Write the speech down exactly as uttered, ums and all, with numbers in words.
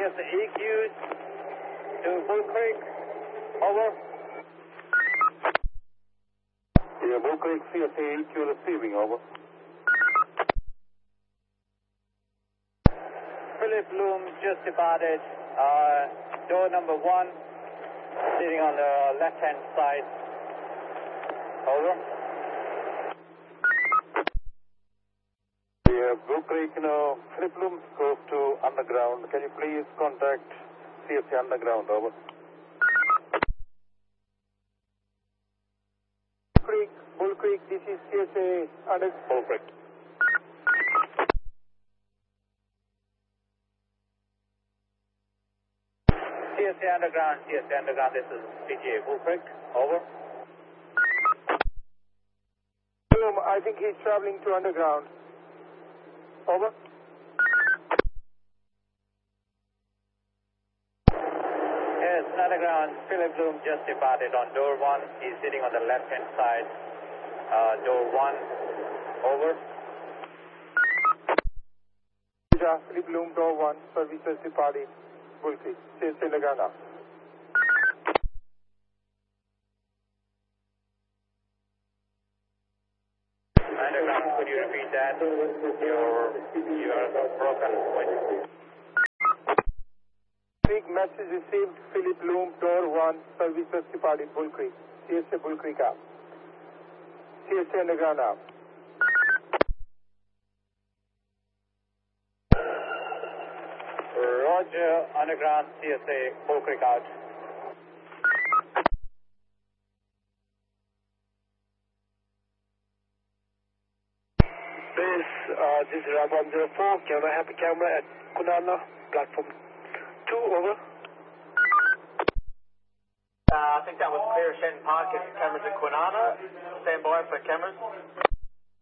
S A E Q to Bull Creek. Over. Yeah, Bull Creek C S A E Q receiving. Over. Philip Bloom just departed. Uh, door number one, sitting on the left-hand side. Over. Yeah, Bull Creek, you know, Philip Bloom goes to underground. Can you please contact C S A underground? Over. Bull Creek, Bull Creek, this is C S A under. Bull Creek. C S A underground, C S A underground, this is P G A Bull Creek. Over. Bloom, I think he's traveling to underground. Over. Yes, underground, Philip Bloom just departed on door one. He's sitting on the left-hand side. Uh, door one. Over. Philip Bloom, door one, services departed. Bull Creek, C S A underground now. Underground, could you repeat that? Your, your broken voice. Creek, message received. Philip Bloom, door one, services departed. Bull Creek, C S A Bull Creek out. C S A underground out. Roger, underground, C S A Bull Creek out. This, uh, this is Rob one zero four. Can I have a camera at Kunana, platform two, over? Uh, I think that was clear, Shenton Park. Cameras at Kwinana. Stand by for cameras.